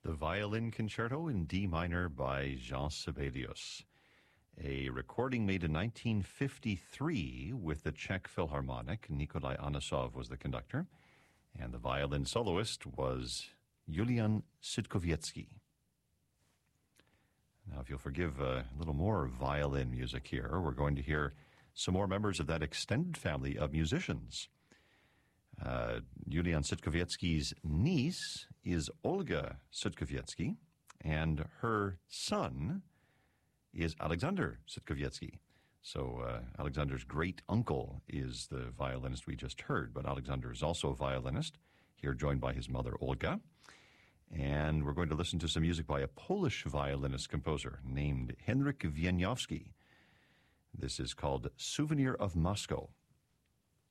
The Violin Concerto in D minor by Jean Sibelius, a recording made in 1953 with the Czech Philharmonic. Nikolai Anosov was the conductor, and the violin soloist was Julian Sitkowiecki. Now, if you'll forgive a little more violin music here, we're going to hear some more members of that extended family of musicians. Julian Sitkowiecki's niece is Olga Sitkowiecki, and her son is Alexander Sitkowiecki. So Alexander's great-uncle is the violinist we just heard, but Alexander is also a violinist, here joined by his mother Olga. And we're going to listen to some music by a Polish violinist-composer named Henryk Wieniawski. This is called Souvenir of Moscow.